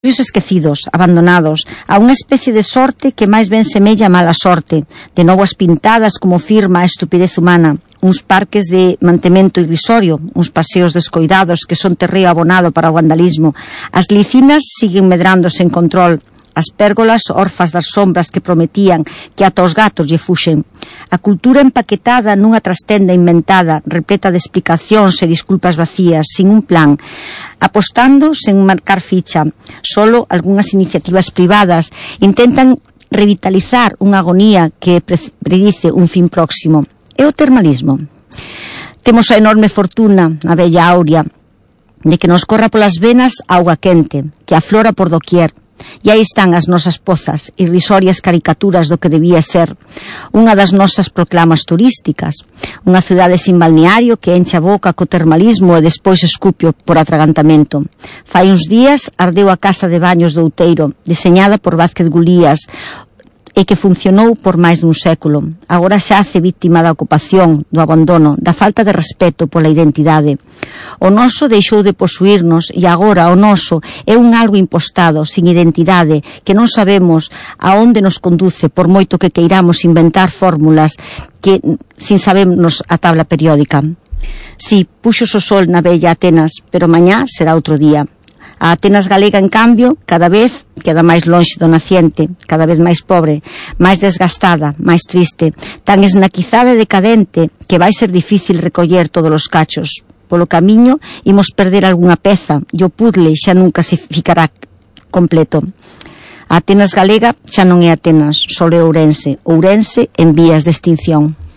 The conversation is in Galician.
Os esquecidos, abandonados, a unha especie de sorte que máis ben semella a mala sorte, de novo as pintadas como firma a estupidez humana, uns parques de mantemento irrisorio, uns paseos descoidados que son terreo abonado para o vandalismo, as glicinas siguen medrando sen control, as pérgolas orfas das sombras que prometían que ata os gatos lle fuxen. A cultura empaquetada nunha trastenda inventada, repleta de explicacións e disculpas vacías, sin un plan, apostando sen marcar ficha. Solo algunhas iniciativas privadas intentan revitalizar unha agonía que predice un fin próximo. É o termalismo. Temos a enorme fortuna, a bella Aurea, de que nos corra polas venas auga quente, que aflora por doquier. E aí están as nosas pozas, irrisorias caricaturas do que debía ser unha das nosas proclamas turísticas, unha cidade sin balneario que enche a boca co termalismo e despois escupio por atragantamento. Fai uns días ardeu a casa de baños do Outeiro, deseñada por Vázquez Gulías, e que funcionou por máis dun século. Agora xa hace víctima da ocupación, do abandono, da falta de respeto pola identidade. O noso deixou de posuirnos e agora o noso é un algo impostado, sin identidade, que non sabemos a onde nos conduce por moito que queiramos inventar fórmulas que sin sabernos a tabla periódica. Si, puxos o sol na bella Atenas, pero mañá será outro día. A Atenas galega, en cambio, cada vez queda máis lonxe do naciente, cada vez máis pobre, máis desgastada, máis triste, tan esnaquizada e decadente que vai ser difícil recoller todos os cachos. Polo camiño imos perder algunha peza e o puzzle xa nunca se ficará completo. A Atenas galega xa non é Atenas, só é Ourense en vías de extinción.